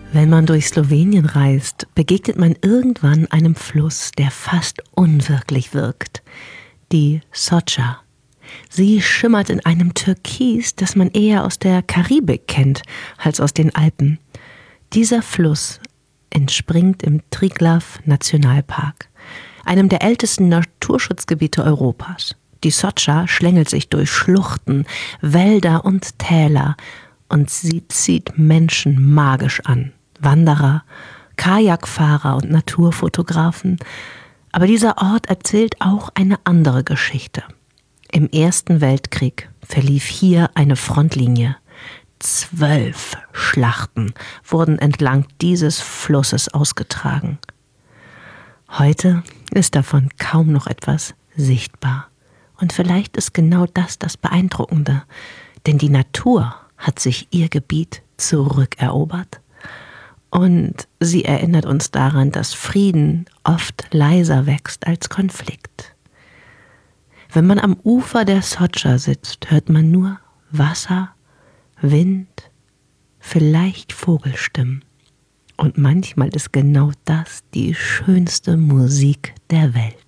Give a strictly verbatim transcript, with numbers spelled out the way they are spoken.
Wenn man durch Slowenien reist, begegnet man irgendwann einem Fluss, der fast unwirklich wirkt. Die Soča. Sie schimmert in einem Türkis, das man eher aus der Karibik kennt als aus den Alpen. Dieser Fluss entspringt im Triglav-Nationalpark, einem der ältesten Naturschutzgebiete Europas. Die Soča schlängelt sich durch Schluchten, Wälder und Täler und sie zieht Menschen magisch an. Wanderer, Kajakfahrer und Naturfotografen. Aber dieser Ort erzählt auch eine andere Geschichte. Im Ersten Weltkrieg verlief hier eine Frontlinie. Zwölf Schlachten wurden entlang dieses Flusses ausgetragen. Heute ist davon kaum noch etwas sichtbar. Und vielleicht ist genau das das Beeindruckende, denn die Natur hat sich ihr Gebiet zurückerobert. Und sie erinnert uns daran, dass Frieden oft leiser wächst als Konflikt. Wenn man am Ufer der Soča sitzt, hört man nur Wasser, Wind, vielleicht Vogelstimmen. Und manchmal ist genau das die schönste Musik der Welt.